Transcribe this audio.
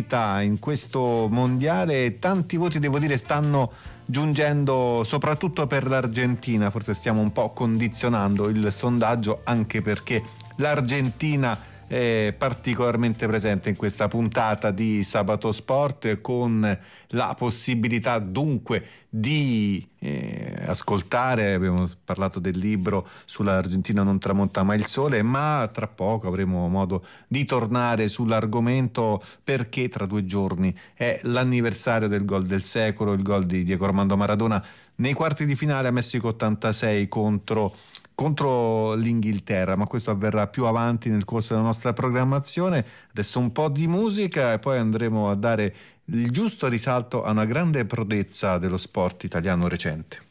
novità in questo mondiale e tanti voti, devo dire, stanno giungendo soprattutto per l'Argentina. Forse stiamo un po' condizionando il sondaggio, anche perché l'Argentina è particolarmente presente in questa puntata di Sabato Sport, con la possibilità dunque di ascoltare, abbiamo parlato del libro sull'Argentina non tramonta mai il sole, ma tra poco avremo modo di tornare sull'argomento, perché tra 2 giorni è l'anniversario del gol del secolo, il gol di Diego Armando Maradona nei quarti di finale a Messico 86 contro l'Inghilterra, ma questo avverrà più avanti nel corso della nostra programmazione. Adesso un po' di musica e poi andremo a dare il giusto risalto a una grande prodezza dello sport italiano recente.